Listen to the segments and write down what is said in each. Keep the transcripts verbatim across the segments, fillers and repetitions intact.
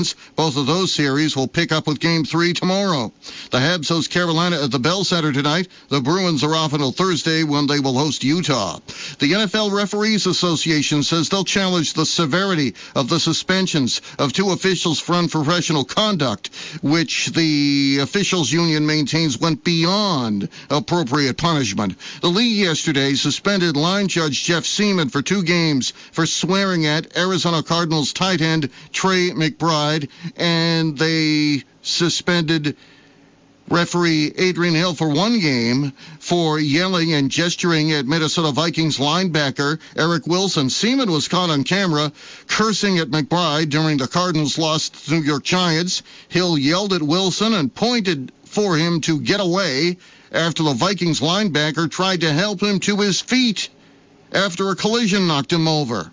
Both of those series will pick up with Game three tomorrow. The Habs host Carolina at the Bell Center tonight. The Bruins are off until Thursday when they will host Utah. The N F L Referees Association says they'll challenge the severity of the suspensions of two officials for unprofessional conduct, which the officials union maintains went beyond appropriate punishment. The league yesterday suspended line judge Jeff Seaman for two games for swearing at Arizona Cardinals tight end Trey McBride, and they suspended referee Adrian Hill for one game for yelling and gesturing at Minnesota Vikings linebacker Eric Wilson. Seaman was caught on camera cursing at McBride during the Cardinals' loss to the New York Giants. Hill yelled at Wilson and pointed for him to get away after the Vikings linebacker tried to help him to his feet after a collision knocked him over.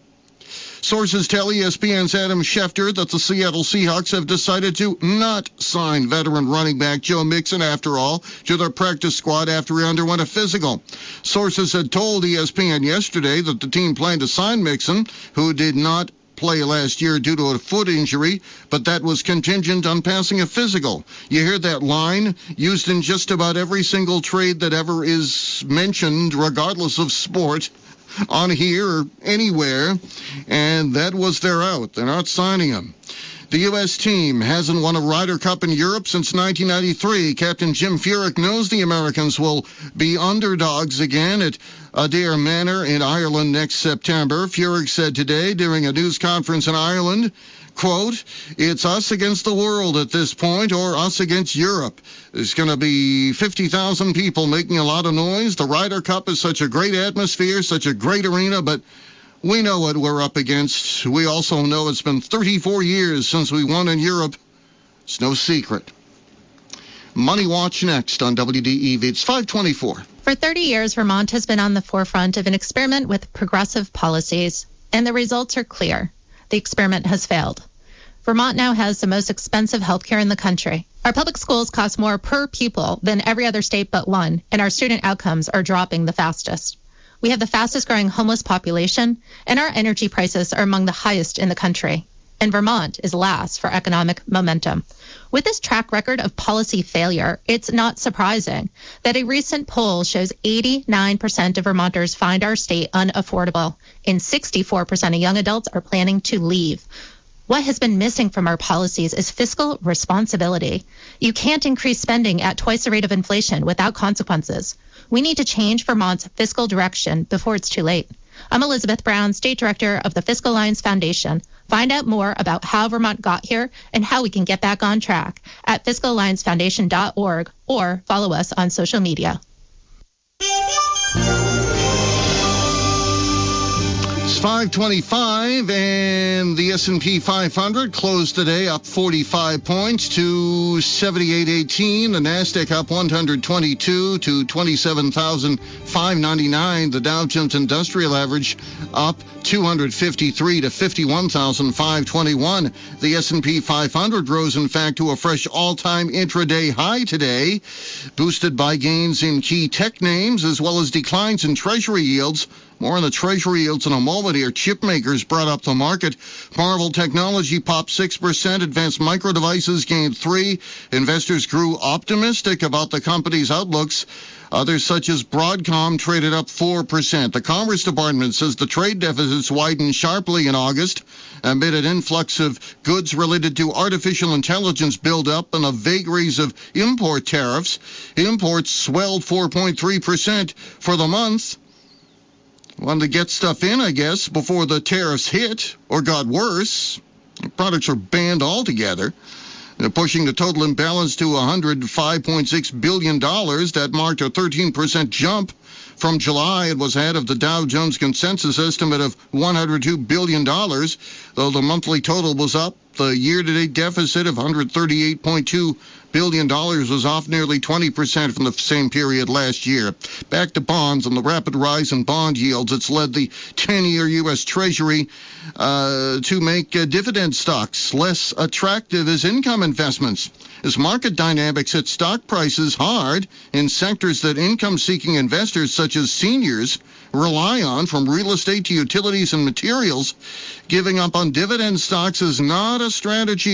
Sources tell E S P N's Adam Schefter that the Seattle Seahawks have decided to not sign veteran running back Joe Mixon, after all, to their practice squad after he underwent a physical. Sources had told E S P N yesterday that the team planned to sign Mixon, who did not play last year due to a foot injury, but that was contingent on passing a physical. You hear that line used in just about every single trade that ever is mentioned, regardless of sport, on here or anywhere, and that was their out. They're not signing him. The U S team hasn't won a Ryder Cup in Europe since nineteen ninety-three. Captain Jim Furyk knows the Americans will be underdogs again at Adare Manor in Ireland next September. Furyk said today during a news conference in Ireland, quote, "It's us against the world at this point, or us against Europe. There's going to be fifty thousand people making a lot of noise. The Ryder Cup is such a great atmosphere, such a great arena, but we know what we're up against. We also know it's been thirty-four years since we won in Europe. It's no secret." Money Watch next on W D E V. It's five twenty-four. For thirty years, Vermont has been on the forefront of an experiment with progressive policies, and the results are clear. The experiment has failed. Vermont now has the most expensive health care in the country. Our public schools cost more per pupil than every other state but one, and our student outcomes are dropping the fastest. We have the fastest growing homeless population, and our energy prices are among the highest in the country. And Vermont is last for economic momentum. With this track record of policy failure, it's not surprising that a recent poll shows eighty-nine percent of Vermonters find our state unaffordable, and sixty-four percent of young adults are planning to leave. What has been missing from our policies is fiscal responsibility. You can't increase spending at twice the rate of inflation without consequences. We need to change Vermont's fiscal direction before it's too late. I'm Elizabeth Brown, State Director of the Fiscal Alliance Foundation. Find out more about how Vermont got here and how we can get back on track at fiscal alliance foundation dot org or follow us on social media. It's five twenty-five, and the S and P five hundred closed today up forty-five points to seventy-eight eighteen. The NASDAQ up one hundred twenty-two to twenty-seven thousand five hundred ninety-nine. The Dow Jones Industrial Average up two hundred fifty-three to fifty-one thousand five hundred twenty-one. The S and P five hundred rose, in fact, to a fresh all-time intraday high today, boosted by gains in key tech names as well as declines in Treasury yields. More on the Treasury yields in a moment here. Chip makers brought up the market. Marvell Technology popped six percent. Advanced Micro Devices gained three percent. Investors grew optimistic about the company's outlooks. Others, such as Broadcom, traded up four percent. The Commerce Department says the trade deficits widened sharply in August amid an influx of goods related to artificial intelligence buildup and the vagaries of import tariffs. Imports swelled four point three percent for the month. Wanted to get stuff in, I guess, before the tariffs hit or got worse. Products are banned altogether. They're pushing the total imbalance to one hundred five point six billion dollars. That marked a thirteen percent jump from July. It was ahead of the Dow Jones consensus estimate of one hundred two billion dollars, though the monthly total was up. The year-to-date deficit of one hundred thirty-eight point two billion dollars was off nearly twenty percent from the same period last year. Back to bonds and the rapid rise in bond yields. It's led the ten-year U S Treasury uh, to make uh, dividend stocks less attractive as income investments, as market dynamics hit stock prices hard in sectors that income-seeking investors others, such as seniors, rely on, from real estate to utilities and materials. Giving up on dividend stocks is not a strategy